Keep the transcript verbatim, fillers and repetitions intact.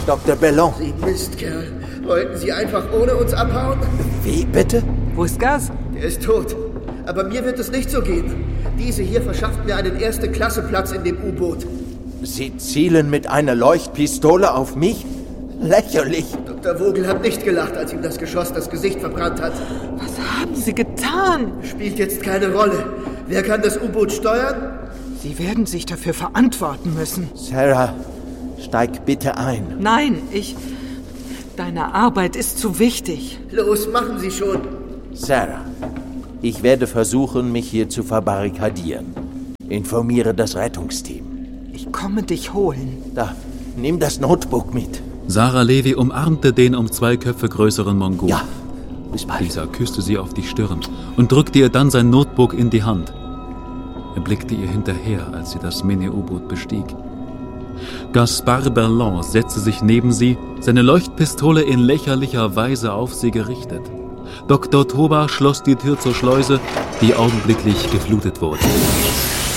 Doktor Bellon. Sie Mistkerl. Wollten Sie einfach ohne uns abhauen? Wie, bitte? Wo ist Gus? Er ist tot. Aber mir wird es nicht so gehen. Diese hier verschafft mir einen Erste-Klasse-Platz in dem U-Boot. Sie zielen mit einer Leuchtpistole auf mich? Lächerlich. Doktor Vogel hat nicht gelacht, als ihm das Geschoss das Gesicht verbrannt hat. Was haben Sie getan? Spielt jetzt keine Rolle. Wer kann das U-Boot steuern? Sie werden sich dafür verantworten müssen. Sarah, steig bitte ein. Nein, ich... Deine Arbeit ist zu wichtig. Los, machen Sie schon. Sarah, ich werde versuchen, mich hier zu verbarrikadieren. Informiere das Rettungsteam. Ich komme dich holen. Da, nimm das Notebook mit. Sarah Levy umarmte den um zwei Köpfe größeren Mongolen. Ja, bis bald. Dieser küsste sie auf die Stirn und drückte ihr dann sein Notebook in die Hand. Er blickte ihr hinterher, als sie das Mini-U-Boot bestieg. Gaspard Bellon setzte sich neben sie, seine Leuchtpistole in lächerlicher Weise auf sie gerichtet. Doktor Toba schloss die Tür zur Schleuse, die augenblicklich geflutet wurde.